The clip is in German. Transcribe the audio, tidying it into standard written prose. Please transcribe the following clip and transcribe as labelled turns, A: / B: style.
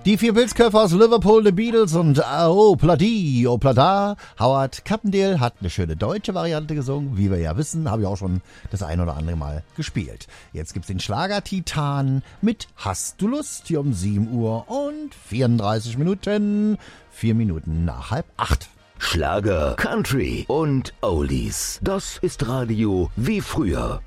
A: Die vier Pilzköpfe aus Liverpool, The Beatles und Oh Pladi, Oh Plada. Howard Carpendale hat eine schöne deutsche Variante gesungen. Wie wir ja wissen, habe ich auch schon das ein oder andere Mal gespielt. Jetzt gibt's den Schlager-Titan mit Hast du Lust? Hier um 7 Uhr und 34 Minuten. 4 Minuten nach 7:30.
B: Schlager, Country und Oldies. Das ist Radio wie früher.